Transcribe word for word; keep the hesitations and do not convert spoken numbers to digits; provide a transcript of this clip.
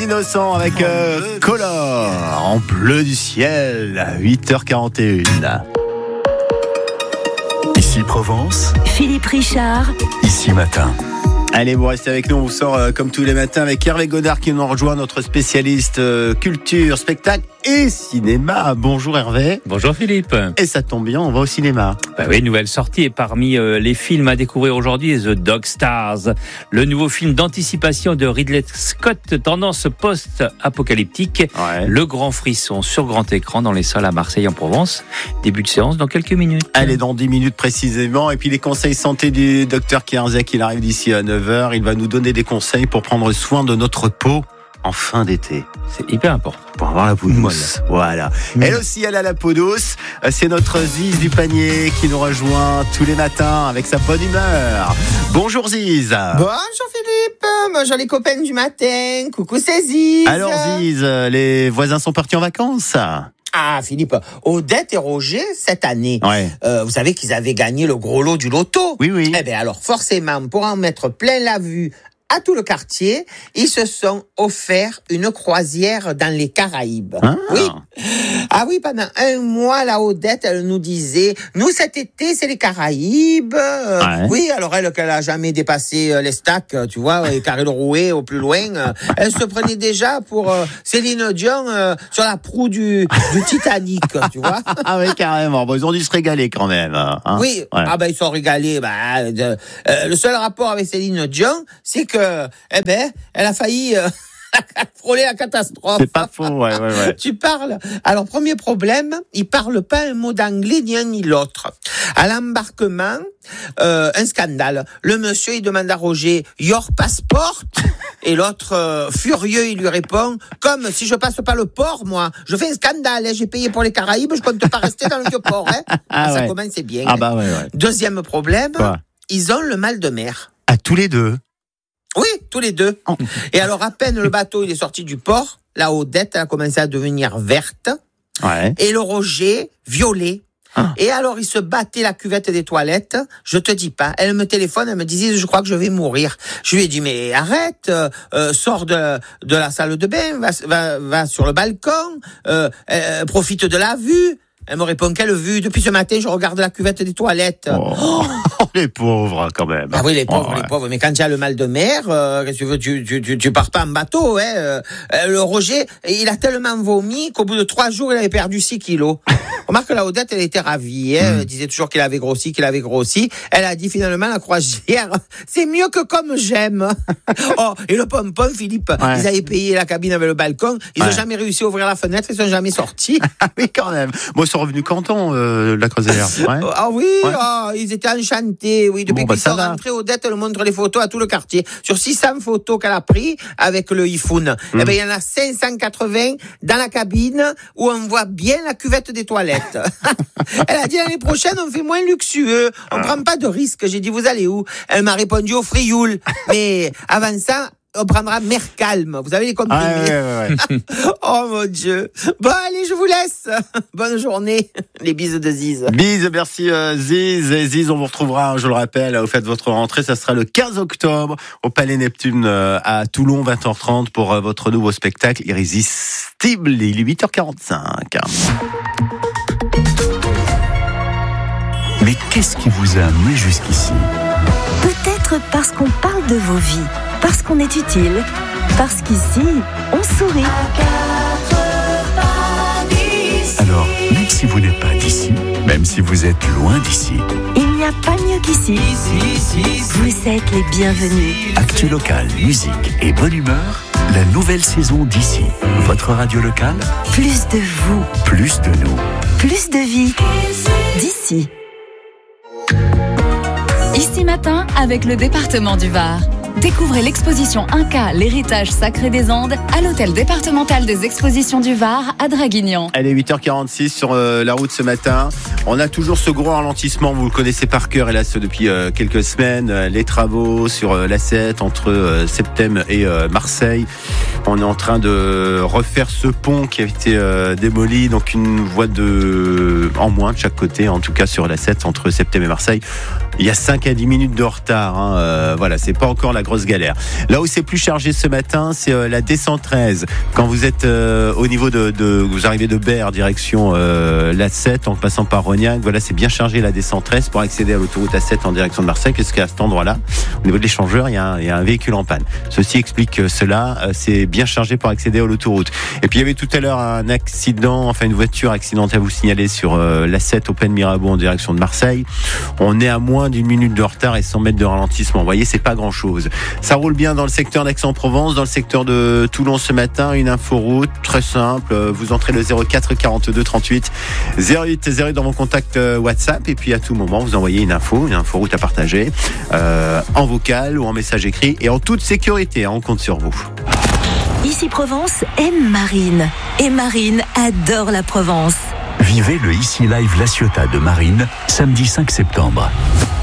Innocents avec euh, Color en bleu du ciel à huit heures quarante et une. Ici Provence, Philippe Richard, ici Matin. Allez, vous restez avec nous, on vous sort euh, comme tous les matins avec Hervé Godard qui nous rejoint, notre spécialiste euh, culture, spectacle et cinéma. Bonjour Hervé. Bonjour Philippe. Et ça tombe bien, on va au cinéma. Bah oui, nouvelle sortie et parmi euh, les films à découvrir aujourd'hui, The Dog Stars, le nouveau film d'anticipation de Ridley Scott, tendance post-apocalyptique. Ouais. Le grand frisson sur grand écran dans les salles à Marseille en Provence. Début de séance dans quelques minutes. Allez, dans dix minutes précisément. Et puis les conseils santé du docteur Kierzek, il arrive d'ici à neuf heures. Il va nous donner des conseils pour prendre soin de notre peau en fin d'été. C'est hyper important. Pour avoir la peau douce. Voilà. Elle aussi, elle a la peau douce. C'est notre Ziz du panier qui nous rejoint tous les matins avec sa bonne humeur. Bonjour Ziz. Bonjour Philippe. Bonjour les copains du matin. Coucou, c'est Ziz. Alors Ziz, les voisins sont partis en vacances. Ah Philippe, Odette et Roger, cette année, Ouais. euh, vous savez qu'ils avaient gagné le gros lot du loto. Oui, oui. Eh bien alors forcément, pour en mettre plein la vue à tout le quartier, ils se sont offerts une croisière dans les Caraïbes. Ah. Oui. Ah oui, pendant un mois, la Odette, elle nous disait, nous cet été, c'est les Caraïbes. Euh, Ouais. Oui, alors elle, qu'elle a jamais dépassé euh, les stacks, tu vois, et Carré-le-Rouet au plus loin, euh, elle se prenait déjà pour euh, Céline Dion euh, sur la proue du, du Titanic, tu vois. Ah oui, carrément. Bon, ils ont dû se régaler quand même. Hein. Oui, Ouais. ah ben ils sont régalés. Ben, de- euh, le seul rapport avec Céline Dion, c'est que, eh ben, elle a failli euh, frôler la catastrophe. C'est pas faux, ouais, ouais, ouais. Tu parles. Alors, premier problème, il parle pas un mot d'anglais ni un ni l'autre. À l'embarquement, euh, un scandale. Le monsieur, il demande à Roger, your passport? Et l'autre, euh, furieux, il lui répond, comme si je passe pas le port, moi. Je fais un scandale, hein, j'ai payé pour les Caraïbes, je compte pas rester dans le vieux port, hein. Ah Ça ouais. commence, c'est bien. Ah hein. bah ouais, ouais. Deuxième problème, Quoi? ils ont le mal de mer. À tous les deux. Oui, tous les deux. Oh. Et alors, à peine le bateau il est sorti du port, la Odette elle a commencé à devenir verte Ouais. et le Roger violet. Ah. Et alors, il se battait la cuvette des toilettes. Je te dis pas. Elle me téléphone, elle me disait, je crois que je vais mourir. Je lui ai dit, mais arrête, euh, euh, sors de, de la salle de bain, va, va, va sur le balcon, euh, euh, profite de la vue. Elle me répond, quelle vue? Depuis ce matin, je regarde la cuvette des toilettes. Oh, les pauvres quand même. Ah oui, les pauvres, Oh, ouais. les pauvres. Mais quand tu as le mal de mer, euh, qu'est-ce que tu veux, tu, tu, tu, tu pars pas en bateau, hein. Euh, le Roger, il a tellement vomi qu'au bout de trois jours, il avait perdu six kilos. Remarque que la Odette, elle était ravie, hein. Elle disait toujours qu'il avait grossi, qu'il avait grossi. Elle a dit finalement, la croisière, c'est mieux que comme j'aime. Oh, et le pompon, Philippe, Ouais. ils avaient payé la cabine avec le balcon. Ils ont Ouais. jamais réussi à ouvrir la fenêtre, ils sont jamais sortis. Ah oui, quand même. Bon, ils sont revenus contents, euh, la croisière. Ouais. Ah oui, Ouais. ah, ils étaient enchantés, oui. Depuis Bon, bah, qu'ils ça sont va. rentrés, Odette, elle montre les photos à tout le quartier. Sur six cents photos qu'elle a pris avec le iPhone, Mm. eh ben, il y en a cinq cent quatre-vingts dans la cabine où on voit bien la cuvette des toilettes. Elle a dit l'année prochaine, on fait moins luxueux, on prend pas de risques. J'ai dit, vous allez où? Elle m'a répondu au Frioul. Mais avant ça, on prendra mer calme. Vous avez les Ah, comprimés. ouais, ouais, ouais. Oh mon Dieu. Bon, allez, je vous laisse. Bonne journée. Les bises de Ziz. Bise, merci euh, Ziz. Et Ziz, on vous retrouvera, je le rappelle, au fait de votre rentrée. Ça sera le quinze octobre au Palais Neptune euh, à Toulon, vingt heures trente pour euh, votre nouveau spectacle Irrésistible. Il est huit heures quarante-cinq. Mais qu'est-ce qui vous a amené jusqu'ici? peut-être parce qu'on parle de vos vies, parce qu'on est utile, parce qu'ici, on sourit. Alors, même si vous n'êtes pas d'ici, même si vous êtes loin d'ici, Il n'y a pas mieux qu'ici. Vous êtes les bienvenus. actu local, musique et bonne humeur, la nouvelle saison d'ici. Votre radio locale, Plus de vous, plus de nous. plus de vie. D'ici. Ici Matin avec le département du Var. Découvrez l'exposition Inca, l'héritage sacré des Andes à l'hôtel départemental des expositions du Var à Draguignan. Elle est huit heures quarante-six sur euh, la route ce matin. On a toujours ce gros ralentissement, vous le connaissez par cœur, hélas, depuis euh, quelques semaines. Euh, les travaux sur euh, l'A sept entre euh, Septem et euh, Marseille. On est en train de refaire ce pont qui a été euh, démoli, donc une voie de en moins de chaque côté, en tout cas sur l'A sept entre Septem et Marseille. Il y a cinq à dix minutes de retard. Hein. Euh, voilà, c'est pas encore la grosse galère. Là où c'est plus chargé ce matin, c'est euh, la D cent treize. Quand vous êtes euh, au niveau de, de, vous arrivez de Berre, direction euh, l'A sept, en passant par Rognac, voilà, c'est bien chargé la D cent treize pour accéder à l'autoroute A sept en direction de Marseille, parce qu'à cet endroit-là, au niveau de l'échangeur, il y a un, il y a un véhicule en panne. Ceci explique cela, euh, c'est bien chargé pour accéder à l'autoroute. Et puis il y avait tout à l'heure un accident, enfin une voiture accidentelle à vous signaler sur euh, l'A sept au Pen Mirabeau en direction de Marseille. On est à moins d'une minute de retard et cent mètres de ralentissement. Vous voyez, c'est pas grand chose. Ça roule bien dans le secteur d'Aix-en-Provence, dans le secteur de Toulon ce matin. Une inforoute très simple. Vous entrez le zéro quatre quarante-deux trente-huit zéro huit zéro dans vos contacts WhatsApp, et puis à tout moment vous envoyez une info, une inforoute à partager euh, en vocal ou en message écrit, et en toute sécurité. On compte sur vous. Ici Provence aime Marine. Et Marine adore la Provence. Vivez le Ici Live La Ciotat de Marine, samedi cinq septembre.